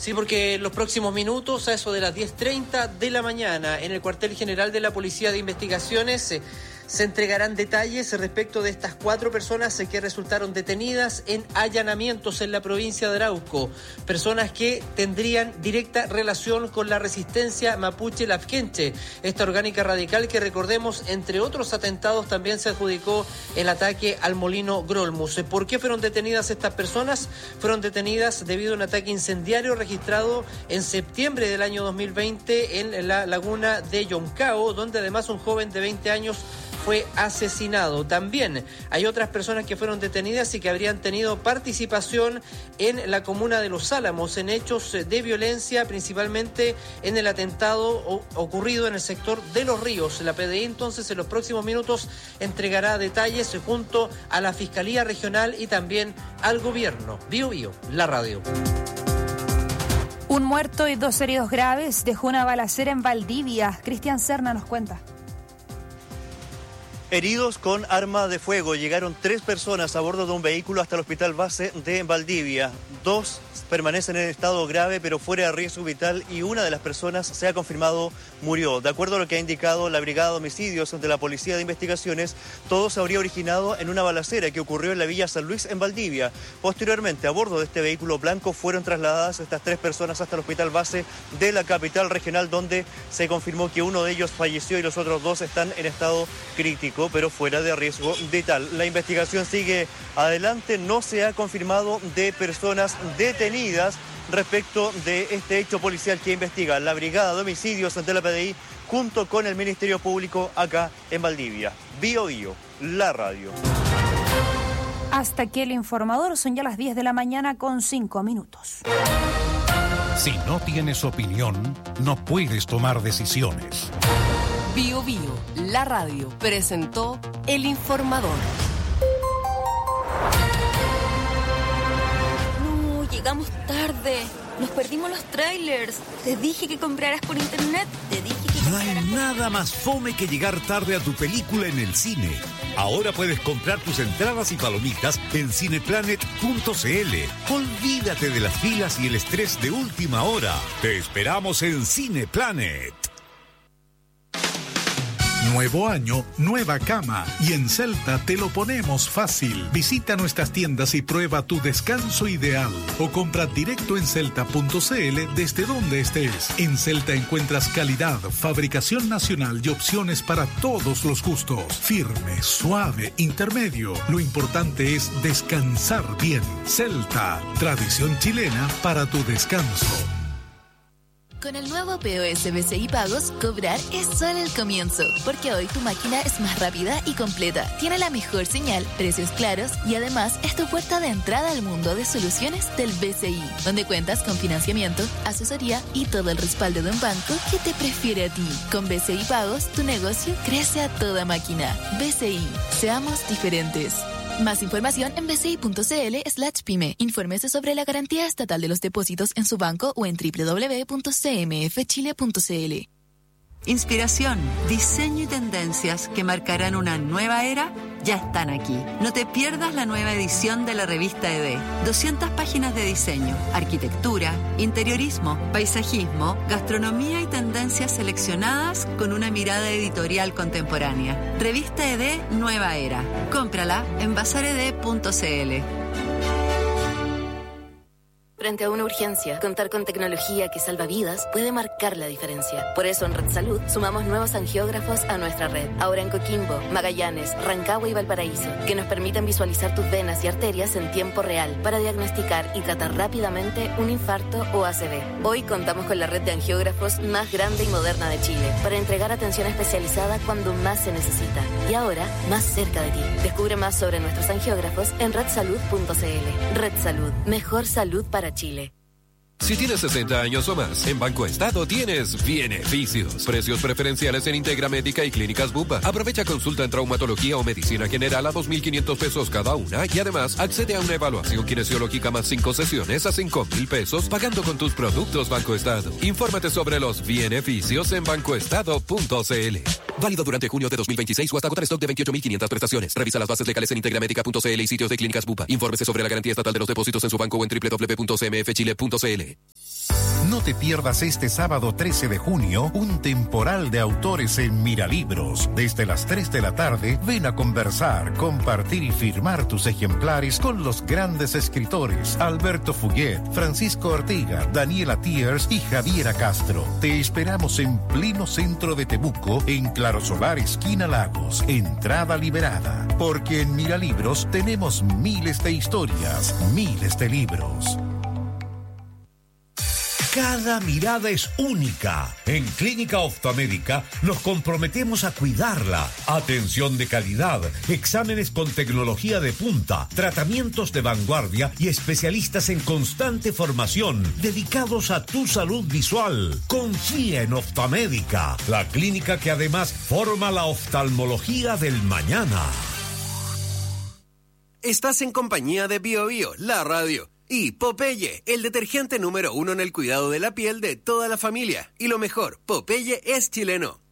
Sí, porque en los próximos minutos, a eso de las 10:30 de la mañana, en el cuartel general de la Policía de Investigaciones, se entregarán detalles respecto de estas 4 personas que resultaron detenidas en allanamientos en la provincia de Arauco. Personas que tendrían directa relación con la resistencia mapuche lafkenche, esta orgánica radical que, recordemos, entre otros atentados también se adjudicó el ataque al molino Grolmus. ¿Por qué fueron detenidas estas personas? Fueron detenidas debido a un ataque incendiario registrado en septiembre del año 2020 en la laguna de Yoncao, donde además un joven de 20 años fue asesinado. También hay otras personas que fueron detenidas y que habrían tenido participación en la comuna de Los Álamos en hechos de violencia, principalmente en el atentado ocurrido en el sector de Los Ríos. La PDI entonces en los próximos minutos entregará detalles junto a la Fiscalía Regional y también al gobierno. Bio Bio, la radio. Un muerto y 2 heridos graves dejó una balacera en Valdivia. Cristian Serna nos cuenta. Heridos con arma de fuego. Llegaron 3 personas a bordo de un vehículo hasta el hospital base de Valdivia. 2 permanecen en estado grave pero fuera de riesgo vital y una de las personas se ha confirmado murió. De acuerdo a lo que ha indicado la Brigada de Homicidios de la Policía de Investigaciones, todo se habría originado en una balacera que ocurrió en la Villa San Luis en Valdivia. Posteriormente, a bordo de este vehículo blanco fueron trasladadas estas 3 personas hasta el hospital base de la capital regional, donde se confirmó que uno de ellos falleció y los otros 2 están en estado crítico pero fuera de riesgo vital. La investigación sigue adelante, no se ha confirmado de personas detenidas respecto de este hecho policial que investiga la Brigada de Homicidios de la PDI junto con el Ministerio Público acá en Valdivia. Bio Bio, la radio. Hasta aquí el informador, son ya las 10 de la mañana con 5 minutos. Si no tienes opinión, no puedes tomar decisiones. Bio Bio, la radio, presentó El Informador. No, llegamos tarde. Nos perdimos los trailers. Te dije que compraras por internet. No hay nada más fome que llegar tarde a tu película en el cine. Ahora puedes comprar tus entradas y palomitas en cineplanet.cl. Olvídate de las filas y el estrés de última hora. Te esperamos en Cineplanet. Nuevo año, nueva cama. Y en Celta te lo ponemos fácil. Visita nuestras tiendas y prueba tu descanso ideal. O compra directo en celta.cl desde donde estés. En Celta encuentras calidad, fabricación nacional y opciones para todos los gustos. Firme, suave, intermedio. Lo importante es descansar bien. Celta, tradición chilena para tu descanso. Con el nuevo POS BCI Pagos, cobrar es solo el comienzo, porque hoy tu máquina es más rápida y completa, tiene la mejor señal, precios claros y además es tu puerta de entrada al mundo de soluciones del BCI, donde cuentas con financiamiento, asesoría y todo el respaldo de un banco que te prefiere a ti. Con BCI Pagos, tu negocio crece a toda máquina. BCI, seamos diferentes. Más información en bci.cl/pyme. Infórmese sobre la garantía estatal de los depósitos en su banco o en www.cmfchile.cl. Inspiración, diseño y tendencias que marcarán una nueva era ya están aquí. No te pierdas la nueva edición de la revista ED. 200 páginas de diseño, arquitectura, interiorismo, paisajismo, gastronomía y tendencias seleccionadas con una mirada editorial contemporánea. Revista ED Nueva Era. Cómprala en bazared.cl. Frente a una urgencia, contar con tecnología que salva vidas puede marcar la diferencia. Por eso en Red Salud sumamos nuevos angiógrafos a nuestra red. Ahora en Coquimbo, Magallanes, Rancagua y Valparaíso, que nos permiten visualizar tus venas y arterias en tiempo real para diagnosticar y tratar rápidamente un infarto o ACV. Hoy contamos con la red de angiógrafos más grande y moderna de Chile para entregar atención especializada cuando más se necesita. Y ahora, más cerca de ti. Descubre más sobre nuestros angiógrafos en redsalud.cl. Red Salud, mejor salud para Chile. Si tienes 60 años o más, en Banco Estado tienes beneficios. Precios preferenciales en Integra Médica y Clínicas Bupa. Aprovecha consulta en traumatología o medicina general a 2.500 pesos cada una y además accede a una evaluación kinesiológica más 5 sesiones a 5.000 pesos pagando con tus productos Banco Estado. Infórmate sobre los beneficios en bancoestado.cl. Válido durante junio de 2026 o hasta agotar stock de 28.500 prestaciones. Revisa las bases legales en integramedica.cl y sitios de Clínicas Bupa. Infórmese sobre la garantía estatal de los depósitos en su banco o en www.cmfchile.cl. No te pierdas este sábado 13 de junio un temporal de autores en Miralibros. Desde las 3 de la tarde, ven a conversar, compartir y firmar tus ejemplares con los grandes escritores Alberto Fuguet, Francisco Ortega, Daniela Tiers y Javiera Castro. Te esperamos en pleno centro de Temuco, en Claro Solar, esquina Lagos. Entrada liberada. Porque en Miralibros tenemos miles de historias, miles de libros. Cada mirada es única. En Clínica Optomédica nos comprometemos a cuidarla. Atención de calidad, exámenes con tecnología de punta, tratamientos de vanguardia y especialistas en constante formación dedicados a tu salud visual. Confía en Optomédica, la clínica que además forma la oftalmología del mañana. Estás en compañía de Bio Bio, la radio. Y Popeye, el detergente número 1 en el cuidado de la piel de toda la familia. Y lo mejor, Popeye es chileno.